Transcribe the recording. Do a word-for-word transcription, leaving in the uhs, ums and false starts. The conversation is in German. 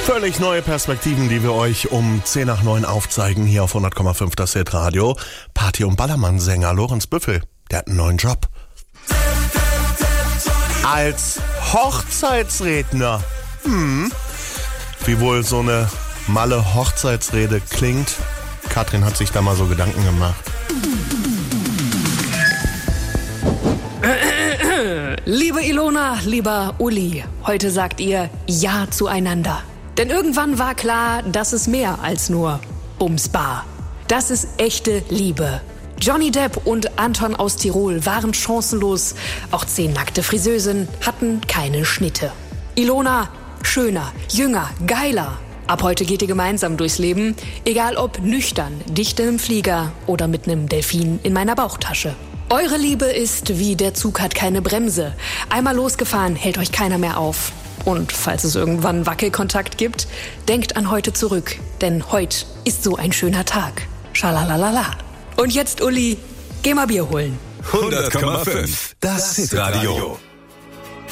Völlig neue Perspektiven, die wir euch um zehn nach neun aufzeigen, hier auf hundert Komma fünf das Hitradio. Party- und Ballermann-Sänger Lorenz Büffel, der hat einen neuen Job. Als Hochzeitsredner. Hm. Wie wohl so eine malle Hochzeitsrede klingt. Katrin hat sich da mal so Gedanken gemacht. Liebe Ilona, lieber Uli, heute sagt ihr Ja zueinander. Denn irgendwann war klar, das ist mehr als nur Bumsbar. Das ist echte Liebe. Johnny Depp und Anton aus Tirol waren chancenlos. Auch zehn nackte Friseusen hatten keine Schnitte. Ilona, schöner, jünger, geiler. Ab heute geht ihr gemeinsam durchs Leben, egal ob nüchtern, dicht in einem Flieger oder mit einem Delfin in meiner Bauchtasche. Eure Liebe ist wie der Zug hat keine Bremse. Einmal losgefahren, hält euch keiner mehr auf. Und falls es irgendwann Wackelkontakt gibt, denkt an heute zurück. Denn heute ist so ein schöner Tag. Schalalalala. Und jetzt, Uli, geh mal Bier holen. hundert Komma fünf, das Hitradio.